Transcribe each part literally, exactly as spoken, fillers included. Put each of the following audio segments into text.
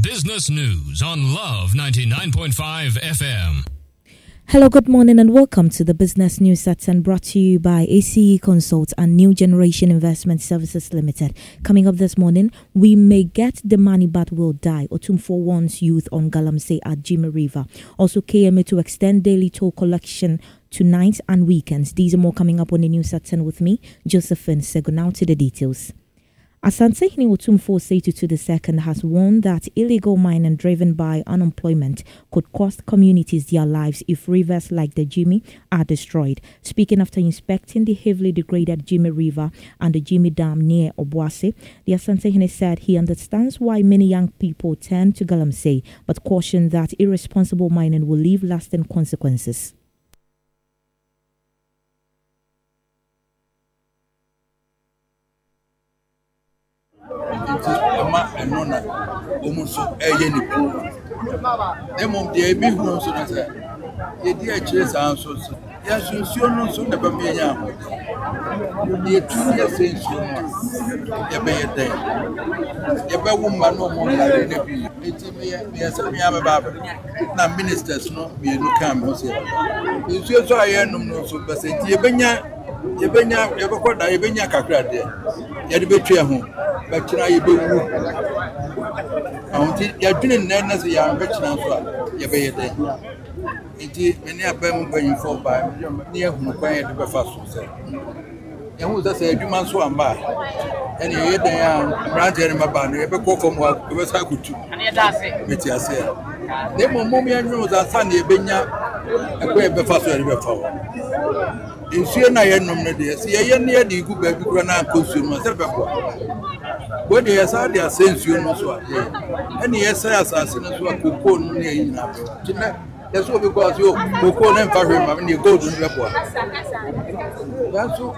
Business News on Love ninety-nine point five F M. Hello, good morning and welcome to the Business News Section brought to you by A C E Consult and New Generation Investment Services Limited. Coming up this morning, we may get the money but will die. Otumfuo warns youth on Galamsey at Jimmy River. Also, K M A to extend daily toll collection to nights and weekends. These are more coming up on the News Section with me, Josephine Sego. Now to the details. Asantehene Otumfuo Seitu to the second has warned that illegal mining driven by unemployment could cost communities their lives if rivers like the Jimmy are destroyed. Speaking after inspecting the heavily degraded Jimmy River and the Jimmy Dam near Obuasi, the Asantehene said he understands why many young people turn to Galamsey, but cautioned that irresponsible mining will leave lasting consequences. Ama enona omuso eye ni po demo de bi hu so na se ye di a kire san so so ya sunsuo no so na ba me nya ho ye tu ye sensuo no ye be ye den ye be wu ma no mo la ne bi enti me ye me se me aba ba na ministers no me nu kan mo se sunsuo so aye num no so ba se ti ye benya ye benya ye be koda ye benya kakra de ye de betwa ho ba kira ye be wu awti ya dwene nan na se ya ba kira so a ye be ye den enti meni abam ban fo ba ni ehunu kwan ye de be fa so se ye hu se se adwuma so amba ene ye den a brand ye ma ba no ye be ko fom wa ye be sa kutu ane ye da se meti ase de mo mo me anwu za sa na ye benya ekwe ye be fa so ye be fa wo insuo na ye nom no de se ye ye ne ye de gu ba bi kro na konsuo no se be ko bo de ye sa de asensuo no so a ene ye sa asase no so a kokon no ne yin na tina ye so be ko asio kokon na mfa hwe ma ne gold no be ko ya so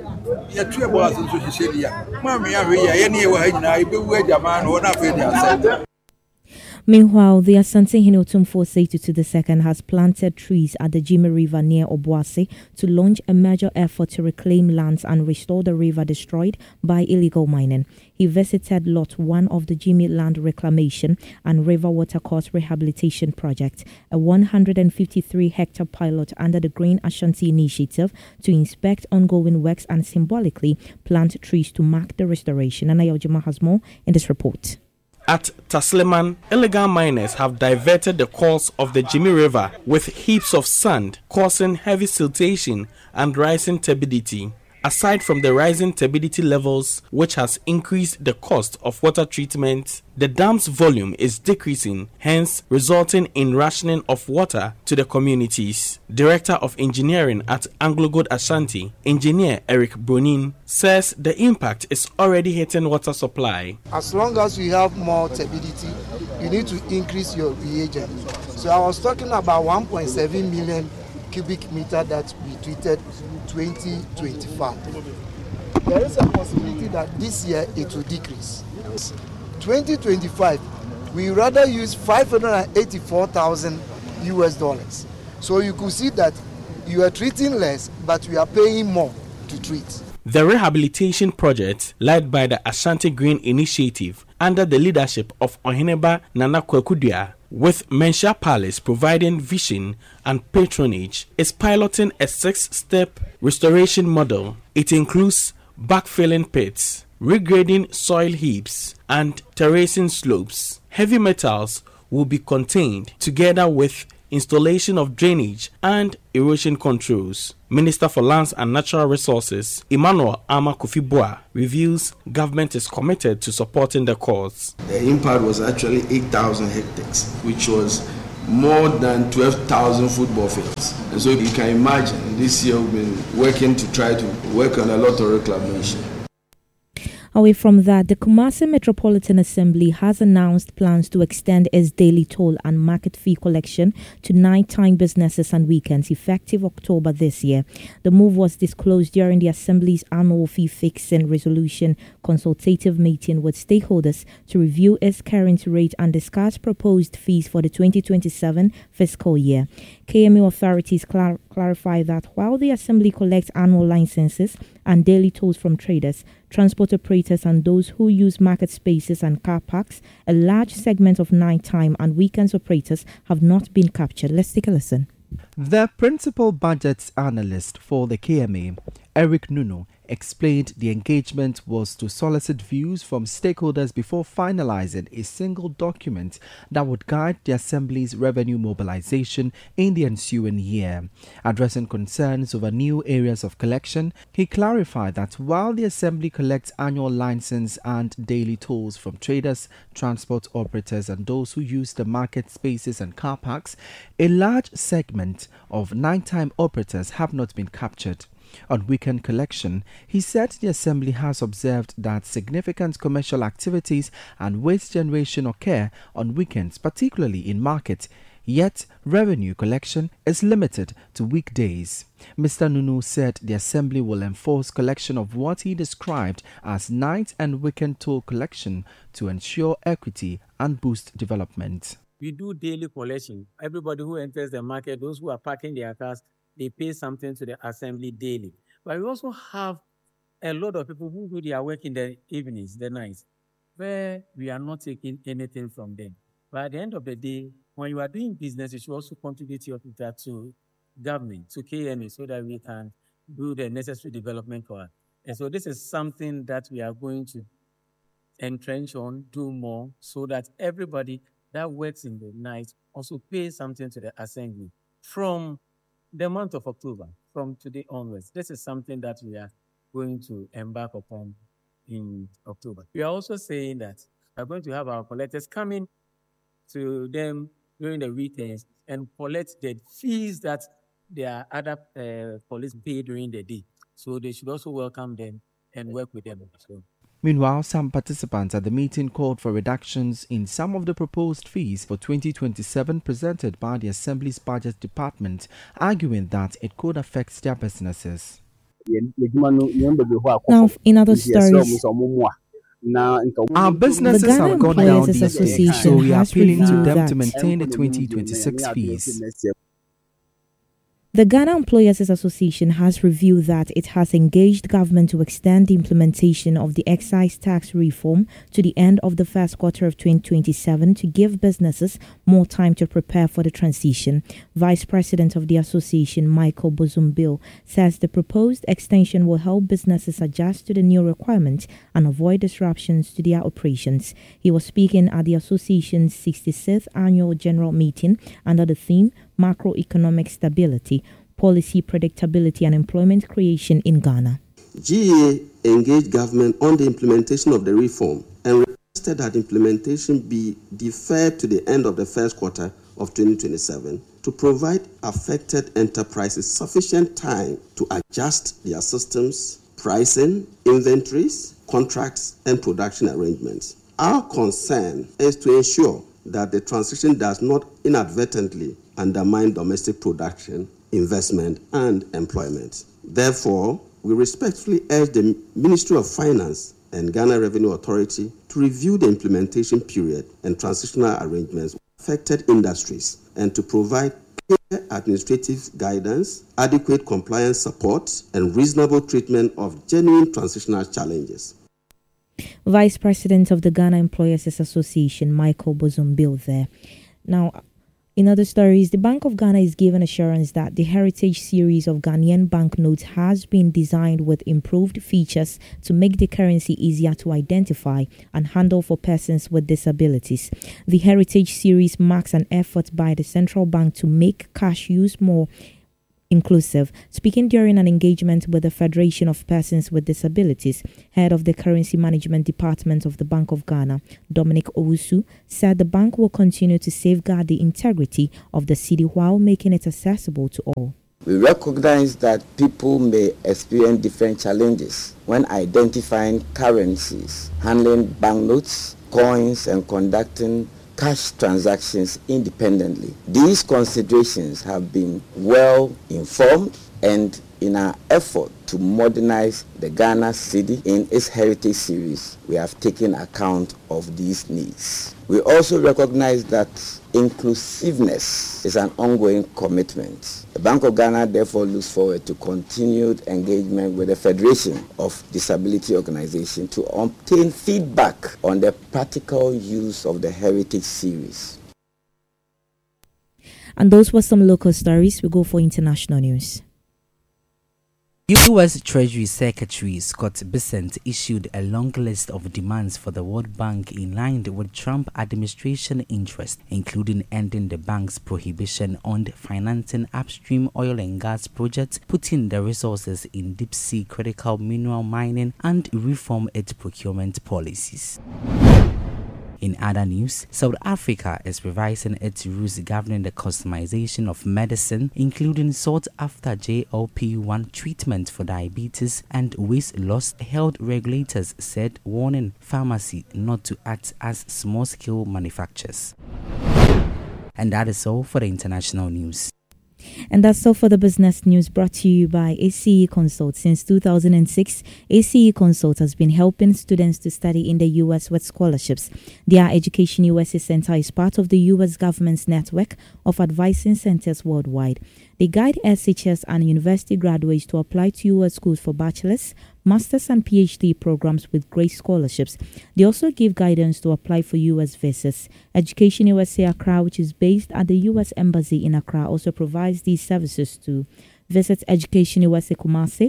ye tue bo asenso hihye dia ma me ya hwe ya ye ne ye wa ha nyina ibe wu agama no na fa de ase. Meanwhile, the Asantehene Otumfuo Seitu to the second has planted trees at the Jimmy River near Obuasi to launch a major effort to reclaim lands and restore the river destroyed by illegal mining. He visited Lot one of the Jimmy Land Reclamation and River Watercourse Rehabilitation Project, a one hundred fifty-three hectare pilot under the Green Ashanti Initiative to inspect ongoing works and symbolically plant trees to mark the restoration. Anaya Ojima has more in this report. At Tasleman, illegal miners have diverted the course of the Jimmy River with heaps of sand, causing heavy siltation and rising turbidity. Aside from the rising turbidity levels, which has increased the cost of water treatment, the dam's volume is decreasing, hence resulting in rationing of water to the communities. Director of Engineering at AngloGold Ashanti, Engineer Eric Bronin, says the impact is already hitting water supply. As long as we have more turbidity, you need to increase your reagent. So I was talking about one point seven million cubic meter that we treated twenty twenty-five. There is a possibility that this year it will decrease. twenty twenty-five, we rather use five hundred eighty-four thousand U S dollars. So you could see that you are treating less, but we are paying more to treat. The rehabilitation project, led by the Ashanti Green Initiative under the leadership of Oheneba Nana Kwekudua, with Mensha Palace providing vision and patronage, is piloting a six-step restoration model. It includes backfilling pits, regrading soil heaps, and terracing slopes. Heavy metals will be contained together with installation of drainage and erosion controls. Minister for Lands and Natural Resources, Emmanuel Ama Kofi-Boa, reveals government is committed to supporting the cause. The impact was actually eight thousand hectares, which was more than twelve thousand football fields. And so you can imagine this year we've been working to try to work on a lot of reclamation. Away from that, the Kumasi Metropolitan Assembly has announced plans to extend its daily toll and market fee collection to nighttime businesses and weekends effective October this year. The move was disclosed during the Assembly's annual fee fixing resolution consultative meeting with stakeholders to review its current rate and discuss proposed fees for the twenty twenty-seven fiscal year. K M A authorities clar- clarify that while the Assembly collects annual licenses and daily tolls from traders, transport operators and those who use market spaces and car parks, a large segment of nighttime and weekends operators have not been captured. Let's take a listen. The principal budgets analyst for the K M A, Eric Nuno, explained the engagement was to solicit views from stakeholders before finalizing a single document that would guide the Assembly's revenue mobilization in the ensuing year. Addressing concerns over new areas of collection, he clarified that while the Assembly collects annual license and daily tolls from traders, transport operators and those who use the market spaces and car parks, a large segment of nighttime operators have not been captured. On weekend collection, he said the Assembly has observed that significant commercial activities and waste generation occur on weekends, particularly in market, yet revenue collection is limited to weekdays. Mister Nunu said the Assembly will enforce collection of what he described as night and weekend toll collection to ensure equity and boost development. We do daily collection. Everybody who enters the market, those who are parking their cars, they pay something to the Assembly daily. But we also have a lot of people who do their work in the evenings, the nights, where we are not taking anything from them. But at the end of the day, when you are doing business, you should also contribute your data to government, to K M A, so that we can do the necessary development for us. And so this is something that we are going to entrench on, do more, so that everybody that works in the night also pays something to the Assembly from the month of October, from today onwards. This is something that we are going to embark upon in October. We are also saying that we are going to have our collectors coming to them during the weekends and collect the fees that their other uh, police pay during the day. So they should also welcome them and work with them. So. Meanwhile, some participants at the meeting called for reductions in some of the proposed fees for twenty twenty-seven presented by the Assembly's Budget Department, arguing that it could affect their businesses. Now, in other stories, our businesses have gone down these days, so we are appealing to them to maintain the twenty twenty-six fees. The Ghana Employers Association has revealed that it has engaged government to extend the implementation of the excise tax reform to the end of the first quarter of twenty twenty-seven to give businesses more time to prepare for the transition. Vice President of the association, Michael Bozumbil, says the proposed extension will help businesses adjust to the new requirements and avoid disruptions to their operations. He was speaking at the association's sixty-sixth annual general meeting under the theme Macroeconomic Stability, Policy Predictability and Employment Creation in Ghana. G E A engaged government on the implementation of the reform and requested that implementation be deferred to the end of the first quarter of twenty twenty-seven to provide affected enterprises sufficient time to adjust their systems, pricing, inventories, contracts, and production arrangements. Our concern is to ensure that the transition does not inadvertently undermine domestic production, investment, and employment. Therefore, we respectfully urge the Ministry of Finance and Ghana Revenue Authority to review the implementation period and transitional arrangements with affected industries and to provide clear administrative guidance, adequate compliance support, and reasonable treatment of genuine transitional challenges. Vice President of the Ghana Employers Association, Michael Bozumbil there. Now, in other stories, the Bank of Ghana is given assurance that the Heritage series of Ghanaian banknotes has been designed with improved features to make the currency easier to identify and handle for persons with disabilities. The Heritage series marks an effort by the central bank to make cash use more inclusive. Speaking during an engagement with the Federation of Persons with Disabilities, head of the Currency Management Department of the Bank of Ghana, Dominic Owusu, said the bank will continue to safeguard the integrity of the cedi while making it accessible to all. We recognize that people may experience different challenges when identifying currencies, handling banknotes, coins, and conducting cash transactions independently. These considerations have been well informed and In our effort to modernize the Ghana City in its heritage series, we have taken account of these needs. We also recognize that inclusiveness is an ongoing commitment. The Bank of Ghana therefore looks forward to continued engagement with the Federation of Disability Organizations to obtain feedback on the practical use of the heritage series. And those were some local stories. We go for international news. U S Treasury Secretary Scott Bessent issued a long list of demands for the World Bank in line with Trump administration interests, including ending the bank's prohibition on financing upstream oil and gas projects, putting the resources in deep-sea critical mineral mining, and reform its procurement policies. In other news, South Africa is revising its rules governing the customization of medicine, including sought-after G L P one treatment for diabetes and weight loss. Health regulators said, warning pharmacy not to act as small-scale manufacturers. And that is all for the international news. And that's all for the business news, brought to you by A C E Consult. Since two thousand six, A C E Consult has been helping students to study in the U S with scholarships. Their Education U S A Center is part of the U S government's network of advising centers worldwide. They guide S H S and university graduates to apply to U S schools for bachelor's, master's and P H D programs with great scholarships. They also give guidance to apply for U S visas. Education U S A Accra, which is based at the U S Embassy in Accra, also provides these services too. Visit Education U S A Kumasi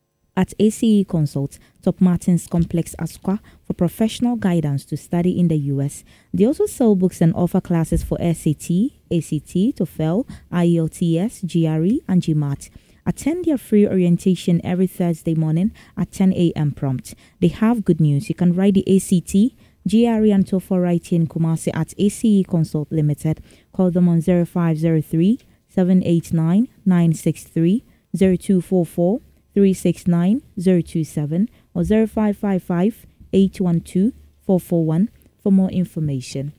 at A C E Consult, Top Martins Complex, Asqua, for professional guidance to study in the U S. They also sell books and offer classes for S A T, A C T, TOEFL, I E L T S, G R E, and GMAT. Attend their free orientation every Thursday morning at ten a.m. prompt. They have good news. You can write the A C T, G R E, and TOEFL writing in Kumasi at A C E Consult Limited. Call them on zero five zero three, seven eight nine, nine six three, zero two four four, three six nine, zero two seven, or zero five five five, eight one two, four four one for more information.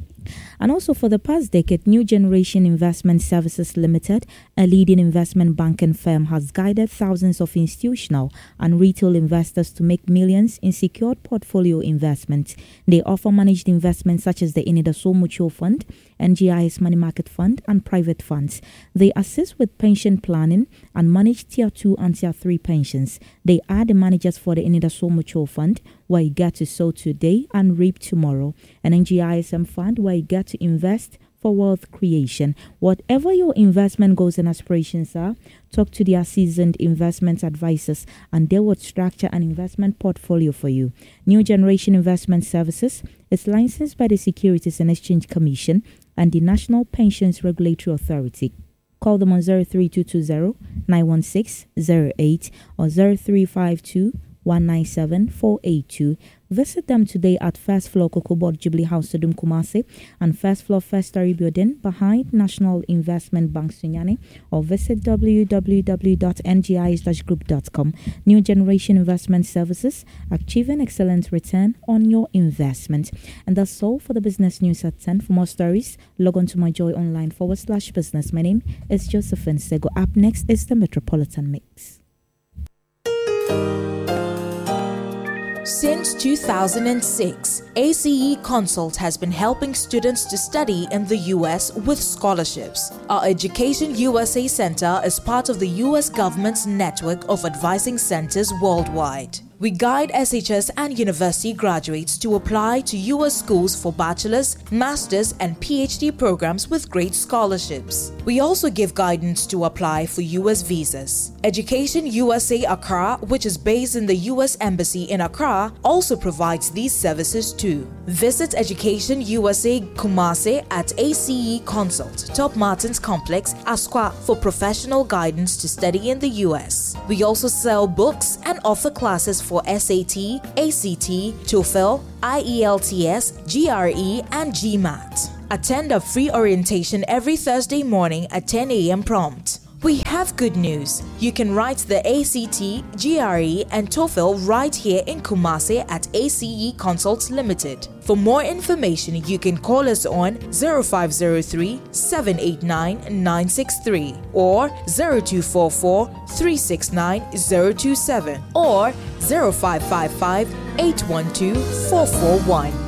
And also, for the past decade, New Generation Investment Services Limited, a leading investment banking firm, has guided thousands of institutional and retail investors to make millions in secured portfolio investments. They offer managed investments such as the Inidaso Mutual Fund, N G I S Money Market Fund, and private funds. They assist with pension planning and manage Tier two and Tier three pensions. They are the managers for the Inidaso Mutual Fund, where you get to sow today and reap tomorrow, an N G I S M fund where you get to invest for wealth creation. Whatever your investment goals and aspirations are, talk to their seasoned investment advisors and they will structure an investment portfolio for you. New Generation Investment Services is licensed by the Securities and Exchange Commission and the National Pensions Regulatory Authority. Call them on zero three two two zero, nine one six, zero eight or zero three five two, one nine seven, four eight two. Visit them today at First Floor Kokobot Jubilee House, Sodom Kumasi, and First Floor First Story Building behind National Investment Bank Sunyani, or visit w w w dot n g i s dash group dot com. New Generation Investment Services, achieving excellent return on your investment. And that's all for the business news at ten. For more stories, log on to myjoyonline forward slash business. My name is Josephine Sego. Up next is the Metropolitan Mix. Since two thousand six, A C E Consult has been helping students to study in the U S with scholarships. Our Education U S A Center is part of the U S government's network of advising centers worldwide. We guide S H S and university graduates to apply to U S schools for bachelor's, master's, and P H D programs with great scholarships. We also give guidance to apply for U S visas. Education U S A Accra, which is based in the U S Embassy in Accra, also provides these services too. Visit Education U S A Kumasi at A C E Consult, Top Martins Complex, Asqua, for professional guidance to study in the U S. We also sell books and offer classes for S A T, A C T, TOEFL, I E L T S, G R E, and GMAT. Attend a free orientation every Thursday morning at ten a.m. prompt. We have good news. You can write the A C T, G R E, and TOEFL right here in Kumasi at A C E Consults Limited. For more information, you can call us on zero five zero three, seven eight nine, nine six three or zero two four four, three six nine, zero two seven or zero five five five, eight one two, four four one.